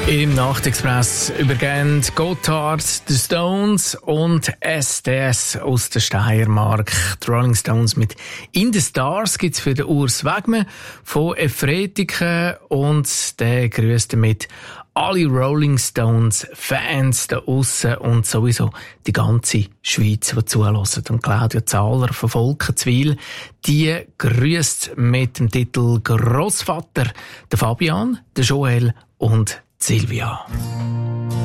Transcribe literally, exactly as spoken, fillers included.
Im Nachtexpress übergehen Gotthard, The Stones und S D S aus der Steiermark. Die Rolling Stones mit In the Stars gibt's für den Urs Wegmann von Efretiken und der grüßt damit alle Rolling Stones Fans da aussen und sowieso die ganze Schweiz, die zuhören. Und Claudia Zahler von Volkenswil, die grüßt mit dem Titel Grossvater der Fabian, der Joel und Silvia.